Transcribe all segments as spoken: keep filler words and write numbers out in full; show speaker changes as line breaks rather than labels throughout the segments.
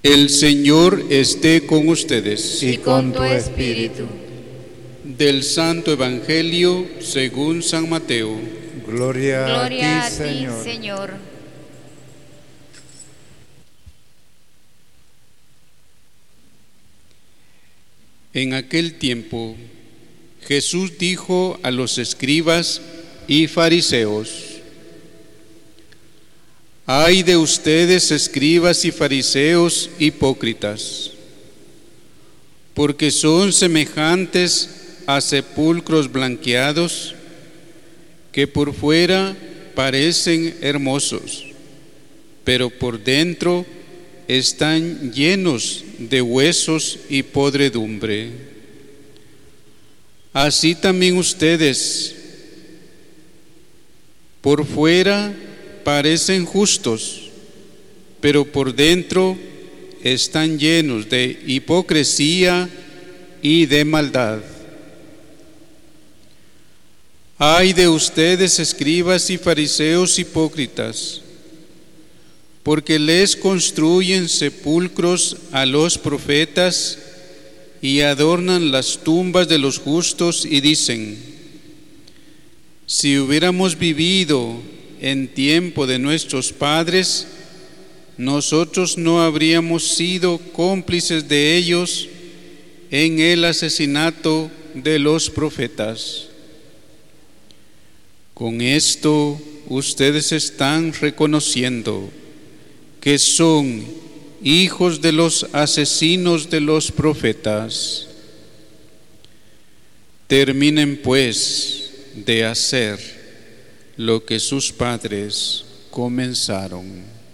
El Señor esté con ustedes.
Y con tu espíritu.
Del Santo Evangelio según San Mateo.
Gloria,
Gloria
a ti,
a ti,
Señor.
Señor.
En aquel tiempo, Jesús dijo a los escribas y fariseos: ¡Ay de ustedes, escribas y fariseos hipócritas! Porque son semejantes a sepulcros blanqueados, que por fuera parecen hermosos, pero por dentro están llenos de huesos y podredumbre. Así también ustedes, por fuera parecen justos, pero por dentro están llenos de hipocresía y de maldad. Ay de ustedes, escribas y fariseos hipócritas, porque les construyen sepulcros a los profetas y adornan las tumbas de los justos y dicen: si hubiéramos vivido en tiempo de nuestros padres, nosotros no habríamos sido cómplices de ellos en el asesinato de los profetas. Con esto ustedes están reconociendo que son hijos de los asesinos de los profetas. Terminen pues de hacer lo que sus padres comenzaron.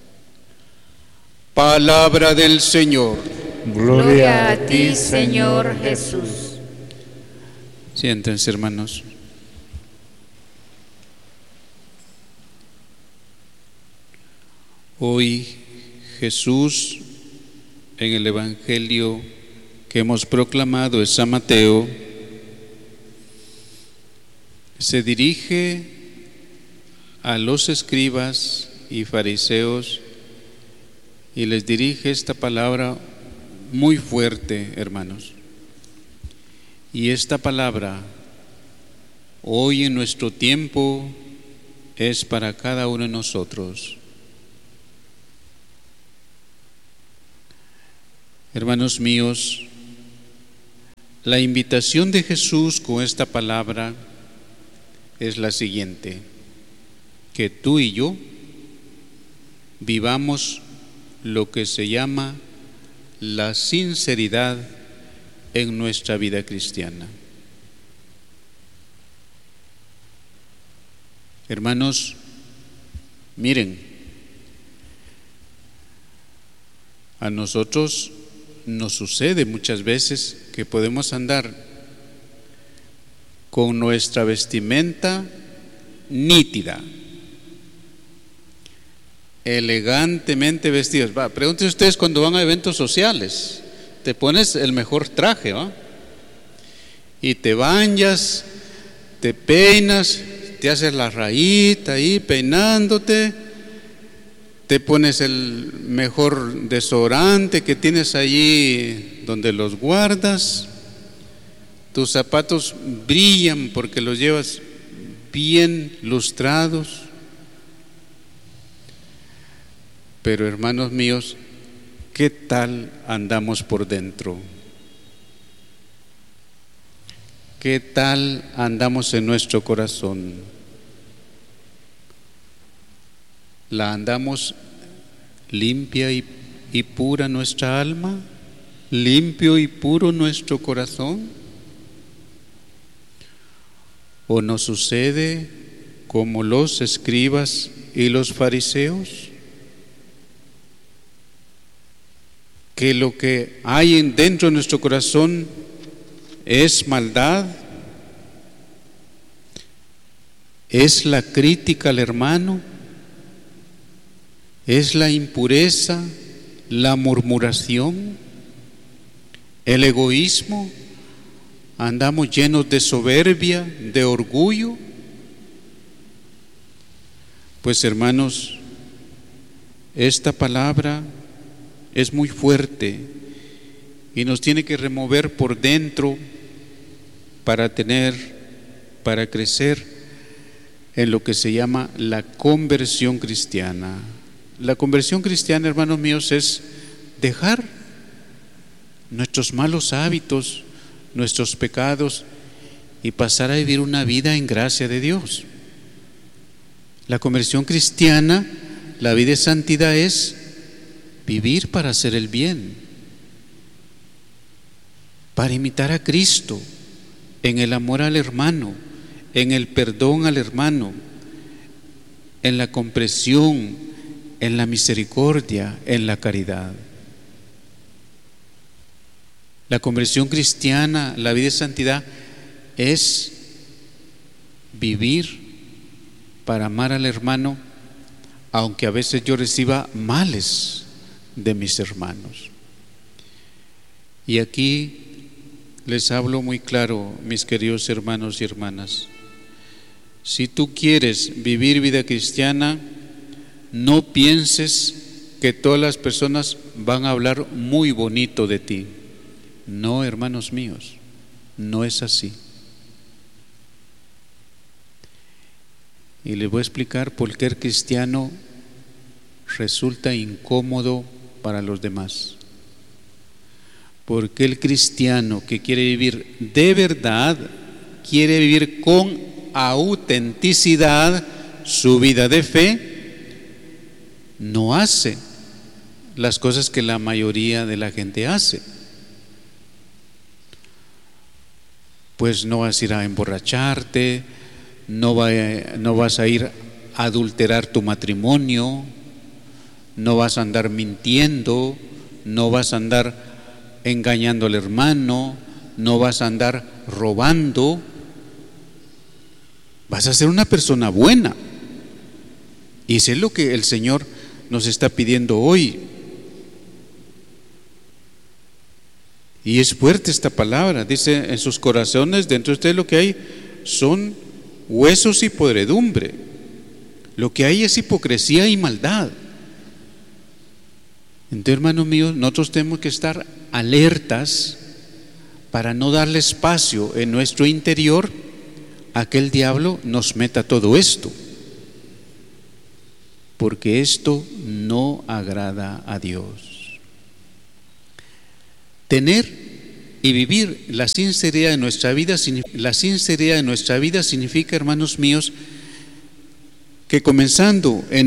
Palabra del Señor.
Gloria a ti, Señor Jesús.
Siéntense, hermanos. Hoy Jesús, en el Evangelio que hemos proclamado, es San Mateo, se dirige a los escribas y fariseos y les dirige esta palabra muy fuerte, hermanos. Y esta palabra hoy en nuestro tiempo es para cada uno de nosotros. Hermanos míos, la invitación de Jesús con esta palabra es la siguiente: que tú y yo vivamos lo que se llama la sinceridad en nuestra vida cristiana. Hermanos, miren, a nosotros nos sucede muchas veces que podemos andar con nuestra vestimenta nítida, elegantemente vestidos. Va, pregúntense ustedes cuando van a eventos sociales, te pones el mejor traje, ¿va? Y te bañas, te peinas, te haces la rayita ahí peinándote, te pones el mejor desodorante que tienes allí donde los guardas, tus zapatos brillan porque los llevas bien lustrados. Pero hermanos míos, ¿qué tal andamos por dentro? ¿Qué tal andamos en nuestro corazón? ¿La andamos limpia y, y pura nuestra alma? ¿Limpio y puro nuestro corazón? ¿O nos sucede como los escribas y los fariseos, que lo que hay dentro de nuestro corazón es maldad, es la crítica al hermano, es la impureza, la murmuración, el egoísmo? Andamos llenos de soberbia, de orgullo. Pues hermanos, esta palabra es muy fuerte y nos tiene que remover por dentro para tener, para crecer en lo que se llama la conversión cristiana. La conversión cristiana, hermanos míos, es dejar nuestros malos hábitos, nuestros pecados y pasar a vivir una vida en gracia de Dios. La conversión cristiana, la vida de santidad, es vivir para hacer el bien, para imitar a Cristo en el amor al hermano, en el perdón al hermano, en la comprensión, en la misericordia, en la caridad. La conversión cristiana, la vida de santidad, es vivir para amar al hermano, aunque a veces yo reciba males de mis hermanos. Y aquí les hablo muy claro, mis queridos hermanos y hermanas. Si tú quieres vivir vida cristiana, no pienses que todas las personas van a hablar muy bonito de ti. No, hermanos míos, no es así. Y les voy a explicar por qué el cristiano resulta incómodo para los demás. Porque el cristiano que quiere vivir de verdad, quiere vivir con autenticidad su vida de fe, no hace las cosas que la mayoría de la gente hace. Pues no vas a ir a emborracharte, no, va, no vas a ir a adulterar tu matrimonio, no vas a andar mintiendo, no vas a andar engañando al hermano, no vas a andar robando. Vas a ser una persona buena. Y eso es lo que el Señor nos está pidiendo hoy. Y es fuerte esta palabra. Dice, en sus corazones, dentro de ustedes lo que hay son huesos y podredumbre. Lo que hay es hipocresía y maldad. Entonces, hermanos míos, nosotros tenemos que estar alertas para no darle espacio en nuestro interior a que el diablo nos meta todo esto, porque esto no agrada a Dios. Tener y vivir la sinceridad de nuestra vida, la sinceridad de nuestra vida significa, hermanos míos, que comenzando en